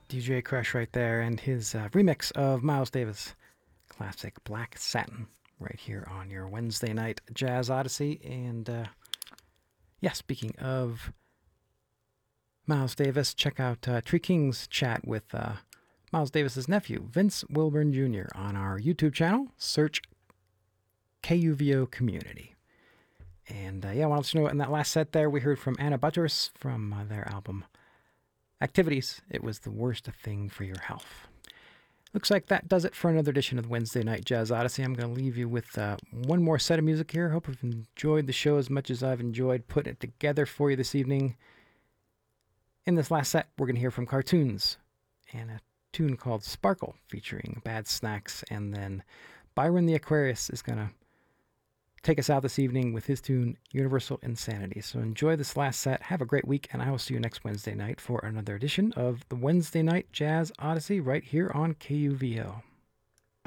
DJ Crush right there, and his remix of Miles Davis' classic Black Satin right here on your Wednesday night Jazz Odyssey. And yeah, speaking of Miles Davis, check out Tree King's chat with Miles Davis's nephew, Vince Wilburn Jr., on our YouTube channel. Search KUVO Community. And yeah, I want to let you know, in that last set there, we heard from Anna Buttress from their album Activities. It was the worst thing for your health. Looks like that does it for another edition of the Wednesday Night Jazz Odyssey. I'm going to leave you with one more set of music here. Hope you've enjoyed the show as much as I've enjoyed putting it together for you this evening. In this last set, we're going to hear from Cartoons and a tune called Sparkle featuring Bad Snacks. And then Byron the Aquarius is going to take us out this evening with his tune Universal Insanity. So enjoy this last set. Have a great week, and I will see you next Wednesday night for another edition of the Wednesday Night Jazz Odyssey right here on KUVO.